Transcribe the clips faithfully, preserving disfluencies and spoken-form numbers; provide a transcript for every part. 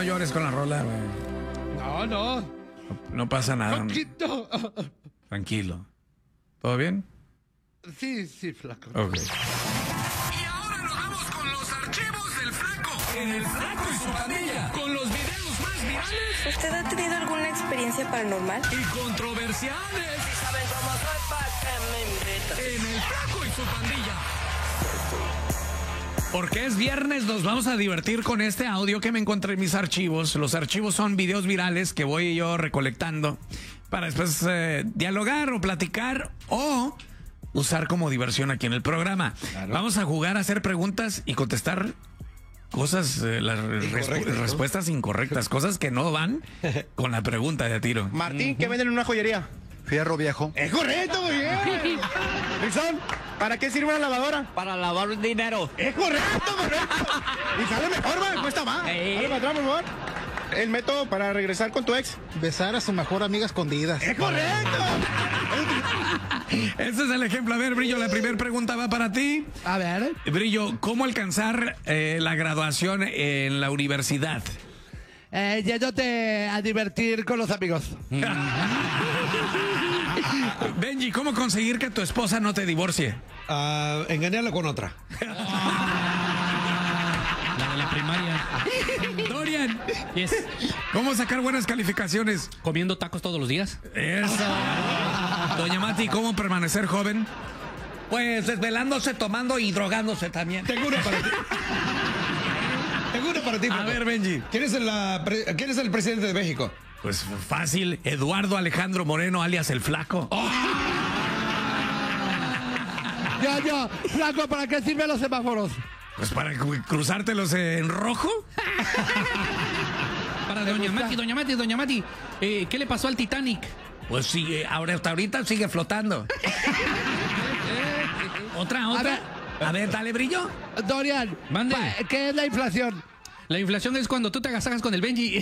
llores con la rola, güey. No, no. No, no pasa nada. Poquito. Tranquilo. ¿Todo bien? Sí, sí, flaco. Ok. Y ahora nos vamos con los archivos del Flaco. En el Flaco y su pandilla. Con los videos más virales ¿Usted ha tenido alguna experiencia paranormal? y controversiales. ¿Saben cómo soy pa' que me invitan? En el Flaco y su pandilla. Porque es viernes, nos vamos a divertir con este audio que me encontré en mis archivos. Los archivos son videos virales que voy yo recolectando para después eh, dialogar o platicar o usar como diversión aquí en el programa. Claro. Vamos a jugar a hacer preguntas y contestar cosas, eh, las respu- ¿no? respuestas incorrectas, cosas que no van con la pregunta de a tiro. Martín, ¿qué venden en una joyería? Fierro viejo. Es correcto, muy bien. Rizón, ¿para qué sirve una lavadora? Para lavar dinero. Es correcto, correcto. Y sale mejor, man, cuesta más. Eh. Dale para atrás, por favor. El método para regresar con tu ex. Besar a su mejor amiga escondidas. Es correcto. Ese es el ejemplo. A ver, Brillo, la primera pregunta va para ti. A ver. Brillo, ¿cómo alcanzar eh, la graduación en la universidad? Eh, yéndote a divertir con los amigos. Benji, ¿cómo conseguir que tu esposa no te divorcie? Ah, engañarla con otra. La de la primaria. Dorian, Yes. ¿cómo sacar buenas calificaciones? Comiendo tacos todos los días. Eso. Doña Mati, ¿cómo permanecer joven? Pues desvelándose, tomando y drogándose también. Tengo una para ti. Tengo una para ti. A Paco. ver, Benji. ¿Quién es, el, la pre- ¿Quién es el presidente de México? Pues fácil, Eduardo Alejandro Moreno, alias el Flaco. Yo, yo. Flaco, ¿para qué sirven los semáforos? Pues para cru- cruzártelos en rojo. Para Doña Mati, Doña Mati, Doña Mati. Eh, ¿Qué le pasó al Titanic? Pues sigue, ahora hasta ahorita sigue flotando. Otra, A otra. ver, A ver, dale, Brillo. Dorian. Mande. pa- ¿Qué es la inflación? La inflación es cuando tú te agasajas con el Benji.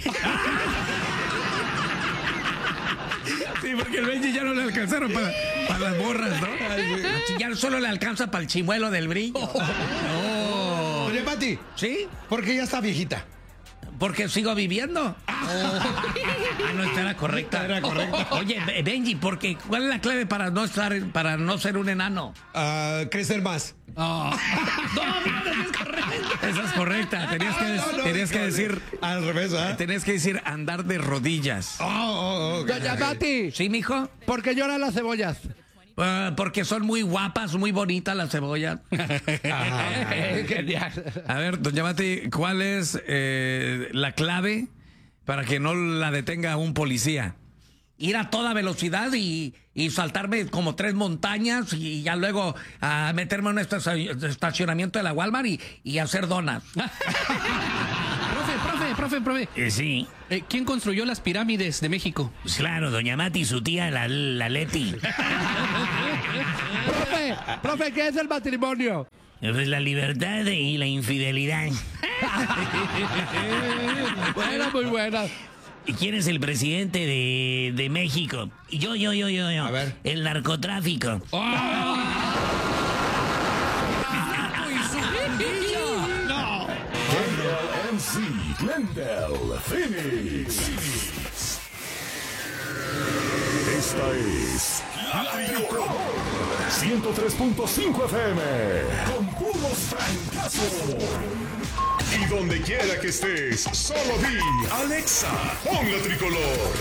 Sí, porque el Benji ya no le alcanzaron para, para las borras, ¿no? Si ya solo le alcanza para el chimuelo del Brillo. Doña Mati, ¿Sí? porque ya está viejita. Porque sigo viviendo. Ah, no, esta era correcta. Era correcta. Oye, Be- Benji, porque ¿cuál es la clave para no estar, para no ser un enano? Ah, crecer más. No, mames, es correcto. Esa es correcta. Tenías que, No, no, tenías que no, decir. Al revés, ¿ah? Tenías que decir andar de rodillas. Oh, oh, oh, Doña Mati. ¿Sí, mijo? ¿Por qué lloran las cebollas? Ah, porque son muy guapas, muy bonitas las cebollas. A ver, doña Mati, ¿cuál es eh, la clave para que no la detenga un policía? Ir a toda velocidad y, y saltarme como tres montañas y ya luego a meterme en un estaci- estacionamiento de la Walmart y, y hacer donas. Profe, profe, profe, profe. Eh, sí, Eh, ¿Quién construyó las pirámides de México? pues claro, doña Mati y su tía, la, la Leti. Profe, profe, ¿qué es el matrimonio? Pues la libertad y la infidelidad. Buena, muy buena. ¿Y quién es el presidente de, de México? Yo, yo, yo, yo, yo. A ver. El narcotráfico. M C Glendale Phoenix. Esta es La Tricolor ciento tres punto cinco F M con puros francazos. Y donde quiera que estés, solo di Alexa, pon La Tricolor.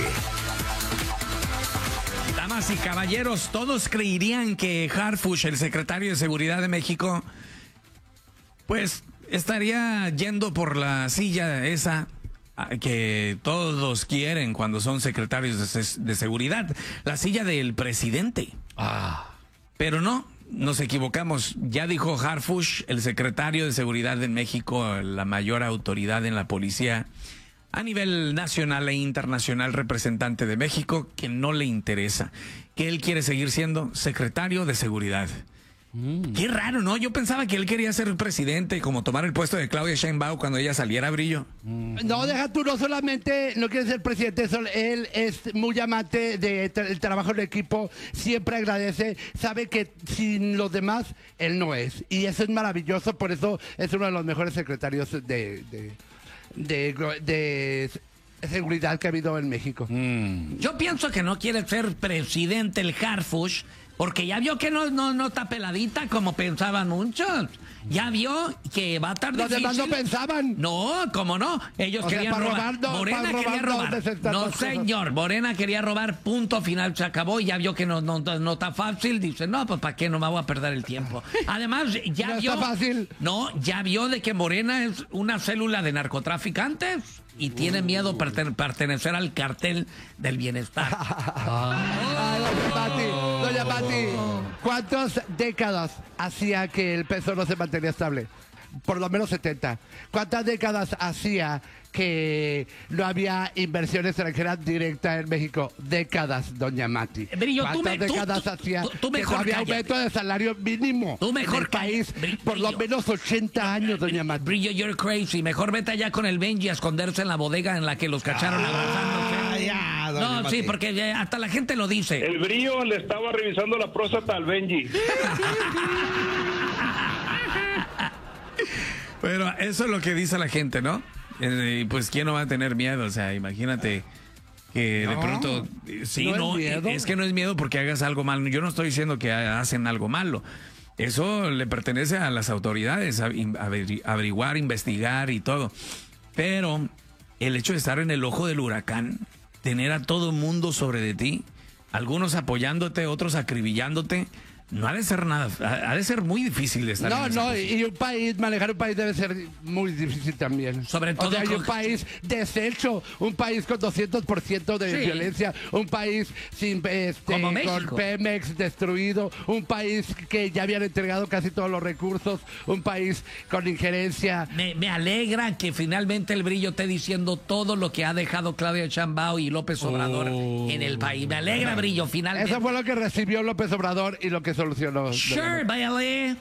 Damas y caballeros, todos creerían que Harfuch, el secretario de Seguridad de México, pues estaría yendo por la silla esa que todos quieren cuando son secretarios de, de seguridad, la silla del presidente. Ah. Pero no, nos equivocamos. Ya dijo Harfuch, el secretario de Seguridad de México, la mayor autoridad en la policía a nivel nacional e internacional, representante de México, que no le interesa, que él quiere seguir siendo secretario de Seguridad. Mm. Qué raro, ¿no? Yo pensaba que él quería ser presidente, como tomar el puesto de Claudia Sheinbaum cuando ella saliera, Brillo. No, deja tú, no solamente no quiere ser presidente, sol- él es muy amante del tra- el trabajo en equipo, siempre agradece, sabe que sin los demás, él no es. Y eso es maravilloso, por eso es uno de los mejores secretarios de... de- de, de seguridad que ha habido en México. Mm. Yo pienso que no quiere ser presidente el Harfush, porque ya vio que no, no, no está peladita como pensaban muchos. Ya vio que va a estar Los difícil. demás no pensaban. No, ¿cómo no? Ellos O sea, querían para robar. robar, no, Morena para quería robar no robar. necesitan No, las cosas. señor. Morena quería robar, punto final, se acabó. Y ya vio que no, no, no está fácil. Dice, no, pues ¿para qué? No me voy a perder el tiempo. Además, ya No vio... está fácil. No, ya vio de que Morena es una célula de narcotraficantes y tiene miedo perten- pertenecer al cartel del bienestar. Ah, doña Pati, doña Pati, ¿cuántas décadas hacía que el peso no se mantenía estable? Por lo menos setenta. ¿Cuántas décadas hacía que no había inversión extranjera directa en México? Décadas, doña Mati. Brillo, tú ¿Cuántas me- tú- décadas tú- hacía tú- tú que mejor no había cállate. aumento de salario mínimo Tú mejor en el país? cállate. Por lo Brillo. menos ochenta años, doña Mati. Brillo, you're crazy. Mejor vete allá con el Benji a esconderse en la bodega en la que los cacharon abrazándose. Ah, ya, doña No, Mati. sí, porque eh, hasta la gente lo dice. El Brillo le estaba revisando la próstata al Benji. Pero eso es lo que dice la gente, ¿no? Eh, Y pues, ¿quién no va a tener miedo? O sea, imagínate que de pronto... eh, Sí, ¿no es no, miedo? es que no es miedo porque hagas algo malo. Yo no estoy diciendo que ha- hacen algo malo. Eso le pertenece a las autoridades, a- in- averi- averiguar, investigar y todo. Pero el hecho de estar en el ojo del huracán, tener a todo el mundo sobre de ti, algunos apoyándote, otros acribillándote, no ha de ser nada, ha ha de ser muy difícil de estar No, en esa no, posición. y un país, manejar un país debe ser muy difícil también. Sobre todo O sea, hay con- un país deshecho, un país con doscientos por ciento de Sí. violencia, un país sin este, Como con México. Pemex destruido, un país que ya habían entregado casi todos los recursos, un país con injerencia. Me, me alegra que finalmente el Brillo esté diciendo todo lo que ha dejado Claudia Sheinbaum y López Obrador en el país. Me alegra, Brillo, finalmente. Eso fue lo que recibió López Obrador y lo que solucionó. Sure, váyale.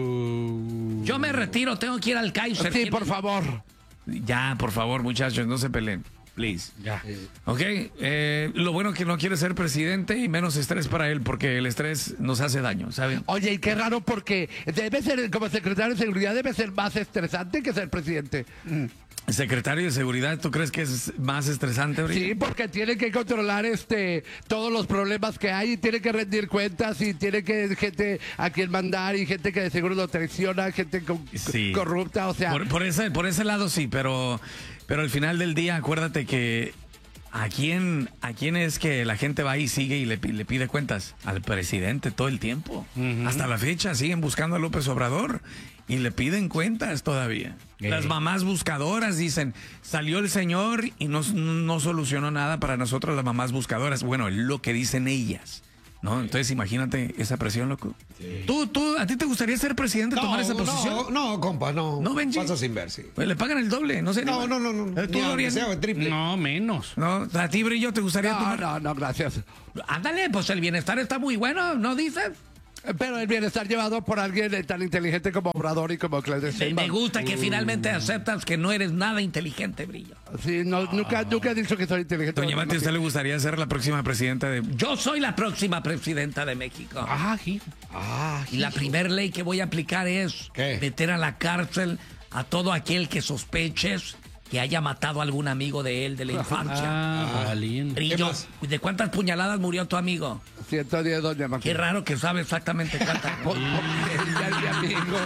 Yo me retiro, tengo que ir al Kaiser. Sí, por favor. Ya, por favor, muchachos, no se peleen. Please. Ya. Ok, eh, lo bueno que no quiere ser presidente y menos estrés para él, porque el estrés nos hace daño, ¿saben? Oye, y qué raro porque debe ser, como secretario de seguridad, debe ser más estresante que ser presidente. Secretario de Seguridad, ¿tú crees que es más estresante, Brillo? Sí, porque tiene que controlar este todos los problemas que hay y tiene que rendir cuentas y tiene que gente a quien mandar y gente que de seguro lo traiciona, gente co- Sí. corrupta, o sea, Por, por ese, por ese lado sí, pero, pero al final del día, acuérdate que ¿a quién, ¿a quién es que la gente va y sigue y le, pi- le pide cuentas? Al presidente todo el tiempo. Hasta la fecha siguen buscando a López Obrador y le piden cuentas todavía. Las mamás buscadoras dicen, salió el señor y no, no solucionó nada para nosotros las mamás buscadoras. Bueno, es lo que dicen ellas, ¿no? Entonces imagínate esa presión, loco. ¿Tú, tú, ¿A ti te gustaría ser presidente, tomar esa posición? No, no, compa, no. No, Benji. Paso sin ver, sí. Pues le pagan el doble, no sé. No, no, no, no. ¿Tú, Ni aunque Dorian? sea el triple. No, menos. No, a ti, Brillo, ¿te gustaría no, tomar? no, no, gracias. Ándale, pues el bienestar está muy bueno, ¿no dices? Pero el bienestar llevado por alguien tan inteligente como Obrador y como Claudia Me, me Sheinbaum. gusta que finalmente aceptas que no eres nada inteligente, Brillo. Sí, no, nunca, nunca he dicho que soy inteligente. Doña Mati, ¿a usted le gustaría ser la próxima presidenta de...? Yo soy la próxima presidenta de México. Ah, sí. Y la primera ley que voy a aplicar es ¿Qué? meter a la cárcel a todo aquel que sospeches que haya matado a algún amigo de él de la infancia. Ah, valiente. ¿Qué Brillo, más? ¿de cuántas puñaladas murió tu amigo? ciento diez, doña Mati. Qué raro que sabe exactamente cuántas. Por- por- ya es mi amigo.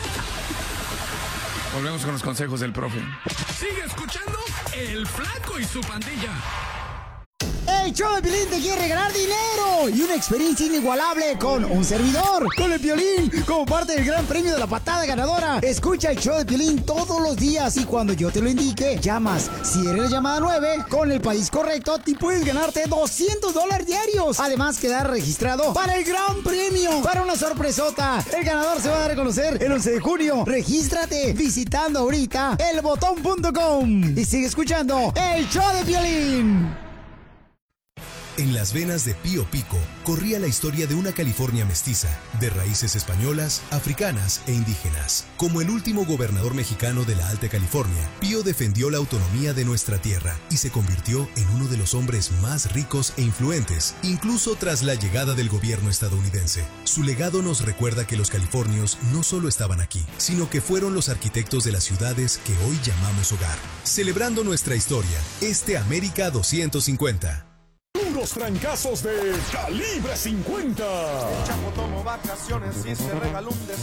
Volvemos con los consejos del profe. Sigue escuchando El Flaco y su pandilla. El show de Piolín te quiere regalar dinero y una experiencia inigualable con un servidor, con el Piolín, como parte del gran premio de la patada ganadora. Escucha el show de Piolín todos los días y cuando yo te lo indique, llamas. Si eres la llamada nueve, con el país correcto, te puedes ganarte doscientos dólares diarios. Además, quedar registrado para el gran premio, para una sorpresota. El ganador se va a dar a conocer el once de junio. Regístrate visitando ahorita el botón punto com y sigue escuchando el show de Piolín. En las venas de Pío Pico corría la historia de una California mestiza, de raíces españolas, africanas e indígenas. Como el último gobernador mexicano de la Alta California, Pío defendió la autonomía de nuestra tierra y se convirtió en uno de los hombres más ricos e influentes, incluso tras la llegada del gobierno estadounidense. Su legado nos recuerda que los californios no solo estaban aquí, sino que fueron los arquitectos de las ciudades que hoy llamamos hogar. Celebrando nuestra historia, este América doscientos cincuenta. Puros trancazos de Calibre cincuenta. El chavo tomó vacaciones y se regaló un